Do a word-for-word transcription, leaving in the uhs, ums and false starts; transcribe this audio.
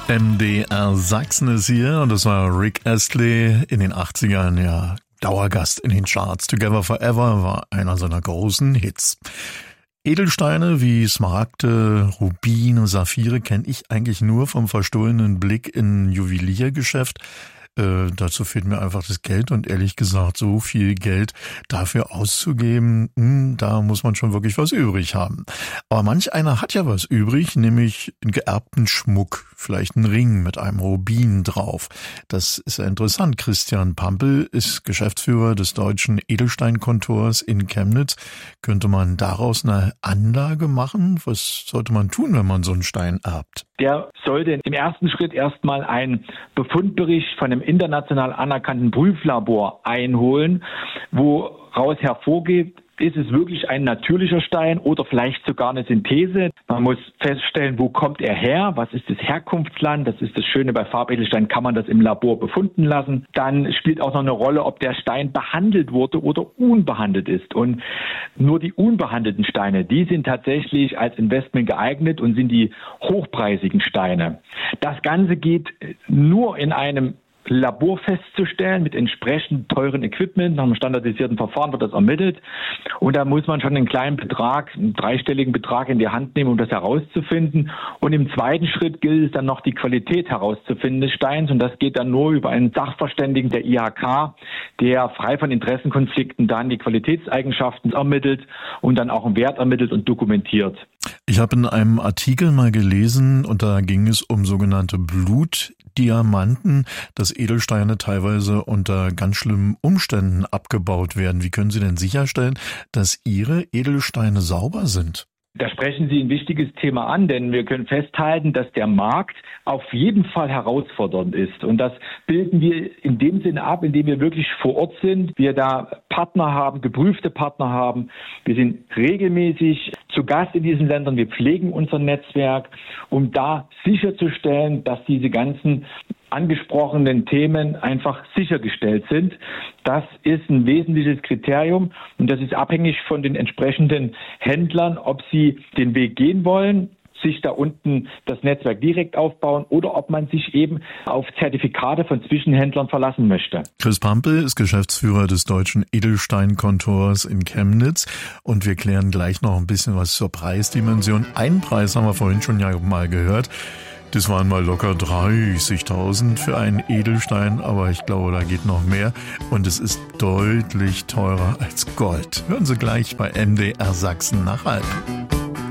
M D R Sachsen ist hier und das war Rick Astley in den achtzigern, ja, Dauergast in den Charts. Together Forever war einer seiner großen Hits. Edelsteine wie Smaragde, Rubine, Saphire kenne ich eigentlich nur vom verstohlenen Blick in ein Juweliergeschäft. Äh, dazu fehlt mir einfach das Geld und ehrlich gesagt, so viel Geld dafür auszugeben, mh, da muss man schon wirklich was übrig haben. Aber manch einer hat ja was übrig, nämlich einen geerbten Schmuck, vielleicht einen Ring mit einem Rubin drauf. Das ist ja interessant. Christian Pampel ist Geschäftsführer des Deutschen Edelsteinkontors in Chemnitz. Könnte man daraus eine Anlage machen? Was sollte man tun, wenn man so einen Stein erbt? Der sollte im ersten Schritt erstmal einen Befundbericht von einem international anerkannten Prüflabor einholen, woraus hervorgeht, ist es wirklich ein natürlicher Stein oder vielleicht sogar eine Synthese? Man muss feststellen, wo kommt er her? Was ist das Herkunftsland? Das ist das Schöne bei Farbedelsteinen, kann man das im Labor befunden lassen. Dann spielt auch noch eine Rolle, ob der Stein behandelt wurde oder unbehandelt ist. Und nur die unbehandelten Steine, die sind tatsächlich als Investment geeignet und sind die hochpreisigen Steine. Das Ganze geht nur in einem Labor festzustellen mit entsprechend teuren Equipment. Nach einem standardisierten Verfahren wird das ermittelt. Und da muss man schon einen kleinen Betrag, einen dreistelligen Betrag in die Hand nehmen, um das herauszufinden. Und im zweiten Schritt gilt es dann noch, die Qualität herauszufinden des Steins. Und das geht dann nur über einen Sachverständigen der I H K, der frei von Interessenkonflikten dann die Qualitätseigenschaften ermittelt und dann auch einen Wert ermittelt und dokumentiert. Ich habe in einem Artikel mal gelesen, und da ging es um sogenannte Blutdiamanten, dass Edelsteine teilweise unter ganz schlimmen Umständen abgebaut werden. Wie können Sie denn sicherstellen, dass Ihre Edelsteine sauber sind? Da sprechen Sie ein wichtiges Thema an, denn wir können festhalten, dass der Markt auf jeden Fall herausfordernd ist. Und das bilden wir in dem Sinne ab, indem wir wirklich vor Ort sind, wir da Partner haben, geprüfte Partner haben. Wir sind regelmäßig zu Gast in diesen Ländern. Wir pflegen unser Netzwerk, um da sicherzustellen, dass diese ganzen angesprochenen Themen einfach sichergestellt sind. Das ist ein wesentliches Kriterium und das ist abhängig von den entsprechenden Händlern, ob sie den Weg gehen wollen, sich da unten das Netzwerk direkt aufbauen oder ob man sich eben auf Zertifikate von Zwischenhändlern verlassen möchte. Chris Pampel ist Geschäftsführer des Deutschen Edelsteinkontors in Chemnitz und wir klären gleich noch ein bisschen was zur Preisdimension. Einen Preis haben wir vorhin schon ja mal gehört. Das waren mal locker dreißigtausend für einen Edelstein, aber ich glaube, da geht noch mehr. Und es ist deutlich teurer als Gold. Hören Sie gleich bei M D R Sachsen nach halb.